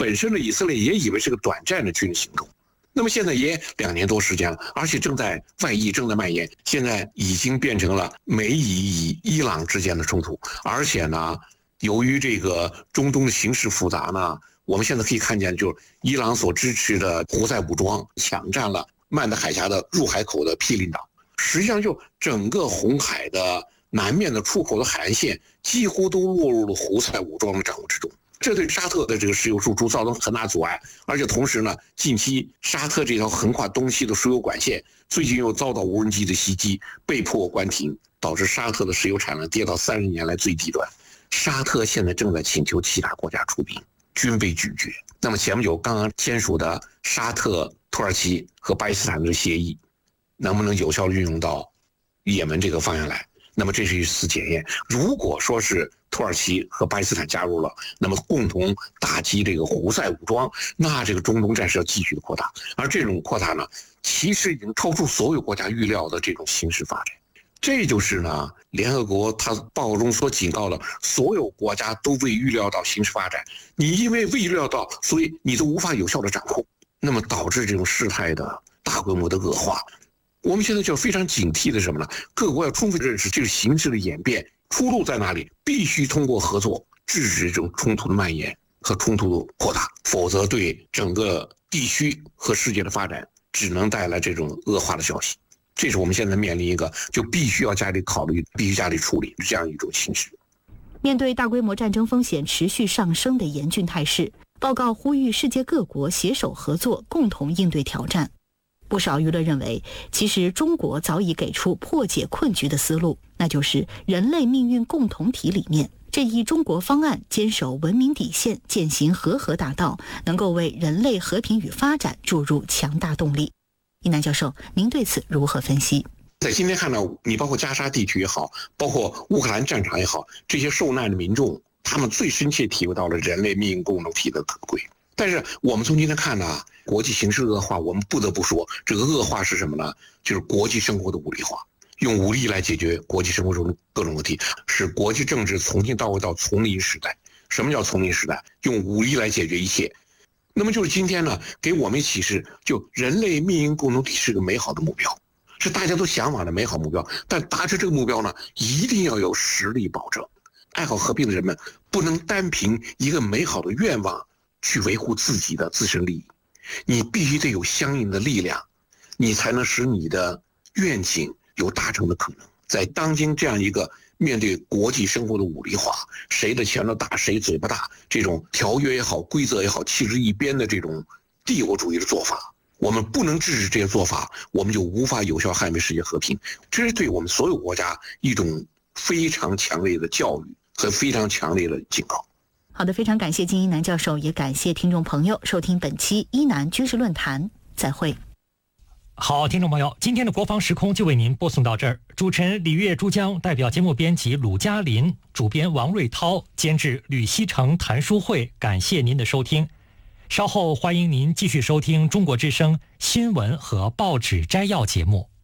本身的以色列也以为是个短暂的军事行动。那么现在也2年多时间了，而且外溢正在蔓延，现在已经变成了美以伊朗之间的冲突。而且呢，由于这个中东的形势复杂呢，我们现在可以看见，就是伊朗所支持的胡塞武装抢占了曼德海峡的入海口的毗邻岛，实际上就整个红海的南面的出口的海岸线几乎都落入了胡塞武装的掌握之中。这对沙特的这个石油输出造成很大阻碍，而且同时呢，近期沙特这条横跨东西的输油管线最近又遭到无人机的袭击，被迫关停，导致沙特的石油产量跌到30年来最低端。沙特现在正在请求其他国家出兵，均被拒绝。那么前不久刚刚签署的沙特、土耳其和巴基斯坦的协议，能不能有效运用到也门这个方向来？那么这是一次检验。如果说是土耳其和巴基斯坦加入了，那么共同打击这个胡塞武装，那这个中东战事要继续的扩大。而这种扩大呢，其实已经超出所有国家预料的这种形势发展。这就是呢，联合国它报告中所警告的，所有国家都未预料到形势发展。你因为未预料到，所以你都无法有效的掌控，那么导致这种事态的大规模的恶化。我们现在就非常警惕的什么呢？各国要充分认识这个形势的演变，出路在哪里？必须通过合作制止这种冲突的蔓延和冲突的扩大，否则对整个地区和世界的发展只能带来这种恶化的消息。这是我们现在面临一个就必须要加力考虑、必须加力处理这样一种形势。 面对大规模战争风险持续上升的严峻态势，报告呼吁世界各国携手合作，共同应对挑战。不少舆论认为，其实中国早已给出破解困局的思路，那就是人类命运共同体理念。这一中国方案坚守文明底线，践行和合大道，能够为人类和平与发展注入强大动力。一南教授，您对此如何分析？ 在今天看到，你包括加沙地区也好，包括乌克兰战场也好，这些受难的民众，他们最深切体会到了人类命运共同体的可贵。但是我们从今天看呢，国际形势恶化，我们不得不说，这个恶化是什么呢？就是国际生活的武力化，用武力来解决国际生活中各种问题，使国际政治重新倒回到丛林时代。什么叫丛林时代？用武力来解决一切。那么就是今天呢，给我们启示，就人类命运共同体是个美好的目标，是大家都向往的美好目标。但达成这个目标呢，一定要有实力保证。爱好和平的人们不能单凭一个美好的愿望去维护自己的自身利益，你必须得有相应的力量，你才能使你的愿景有达成的可能。在当今这样一个面对国际生活的武力化，谁的拳头大谁嘴巴大，这种条约也好，规则也好，弃之一边的这种帝国主义的做法，我们不能制止这些做法，我们就无法有效捍卫世界和平。这是对我们所有国家一种非常强烈的教育和非常强烈的警告。 好的，非常感谢金一南教授，也感谢听众朋友收听本期一南军事论坛，再会。 好，听众朋友，今天的国防时空就为您播送到这儿。主持人李月珠江，代表节目编辑鲁嘉林，主编王瑞涛，监制吕西成、谭书慧，感谢您的收听。稍后欢迎您继续收听中国之声新闻和报纸摘要节目。